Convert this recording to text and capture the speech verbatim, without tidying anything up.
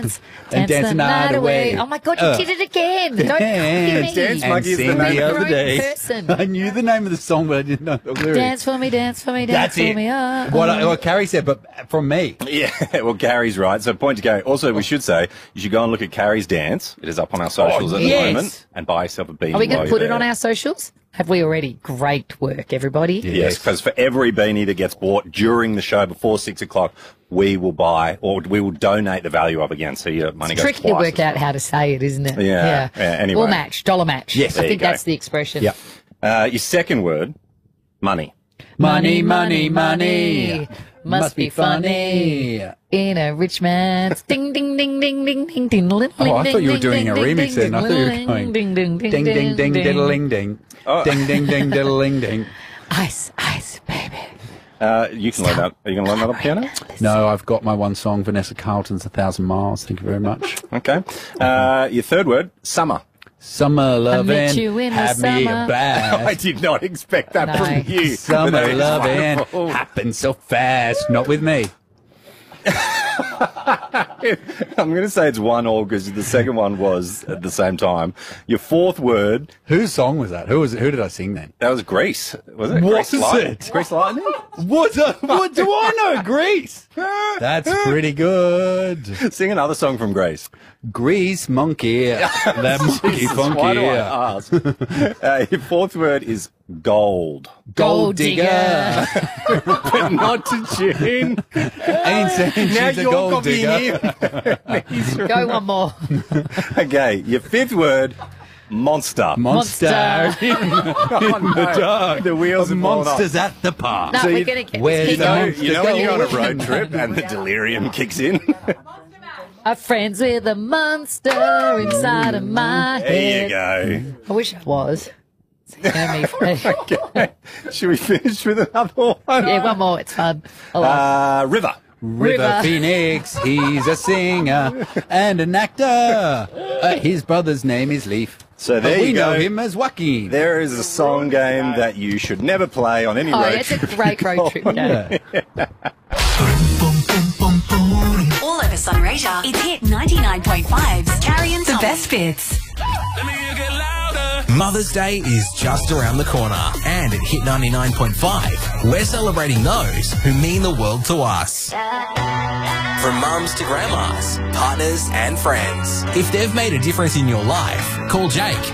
and dance the night away. Oh my God, you Uh, did it again! Don't dance, copy me. Dance and Monkey is the sing name the of other the day. person. I knew the name of the song, but I didn't know the lyrics. Dance for me, dance for me, dance That's for it. me. Oh, What, I, what Carrie said, but from me. Yeah, well, Carrie's right. So point to Carrie. Also, we should say you should go and look at Carrie's dance. It is up on our socials Oh, at the yes. moment, and buy yourself a beanie. Are we going while to put you're it on there. our socials? Have we already? Great work, everybody. Yes, because for every beanie that gets bought during the show before six o'clock, we will buy or we will donate the value of again. So your money It's goes tricky to twice work as out well. how to say it, isn't it? Yeah. Yeah, anyway. Or match, dollar match. Yes. I There think you go. that's the expression. Yeah. Uh, your second word, money. Money, money, money. Must be funny. In a rich man's ding ding ding ding ding ding ding. Oh, I thought you were doing a remix then. I thought you were going ding ding ding ding, ding, ding, diddling, ding. Oh. Ding, ding, ding, diddling, ding. Ice, ice, baby. Uh, you can learn that. Are you going to learn that on piano? No, I've got my one song, Vanessa Carlton's A Thousand Miles. Thank you very much. Okay. Uh, your third word, summer. Summer loving, you in the have me a summer. I blast. did not expect that No. from you. But Summer that is loving wonderful. happens so fast. Not with me. I'm going to say it's one all because the second one was at the same time. Your fourth word, Whose song was that? Who was it? Who did I sing then? that was Grease. Was it? What Grease is Lightning? it? Grease Lightning? What? uh, What do I know? Grease. That's pretty good. Sing another song from Grease. Grease monkey. That monkey funky. Why do I ask? uh, your fourth word is gold. Gold digger. But not to tune. Ain't saying Now she's a you're gold copying digger. him. Go one more. Okay, your fifth word, monster. Monster. Monster. in, in the dark. The wheels of have fallen off. monsters at the park. No, So we're you- going to get where's this. the Keep You know, going. monster you know when you're on a gold? road trip and the delirium kicks in? I'm friends with a monster inside of my There you head. go. I wish I was. Scare me. Okay. Should we finish with another one? Yeah, one more. It's fun. I love Uh, river. River River. Phoenix, he's a singer and an actor. Uh, his brother's name is Leaf. So But there we you know go. him as Joaquin. There is a song game that you should never play on any Oh, road it's trip. a great road trip game. Yeah. All over Sunraysia, it's Hit ninety-nine point five's Carrie and The Tom. best bits. Mother's Day is just around the corner, and at Hit ninety-nine point five, we're celebrating those who mean the world to us. From mums to grandmas, partners and friends. If they've made a difference in your life, call Jake